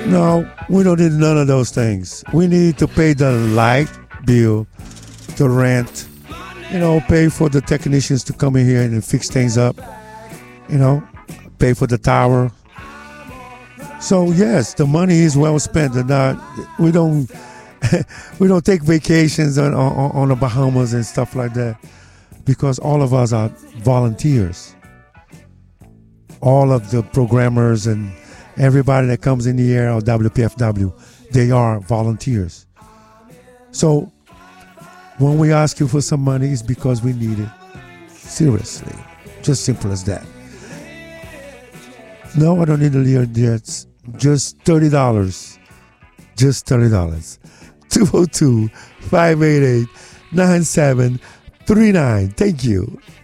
No, we don't need none of those things. We need to pay the light bill, the rent, pay for the technicians to come in here and fix things up, you know, pay for the tower. So yes, the money is well spent. And we don't we don't take vacations on the Bahamas and stuff like that because all of us are volunteers. All of the programmers and everybody that comes in the air of WPFW, they are volunteers. So when we ask you for some money, it's because we need it. Seriously. Just simple as that. No, I don't need a Learjets. Just $30. Just $30. 202-588-9739. Thank you.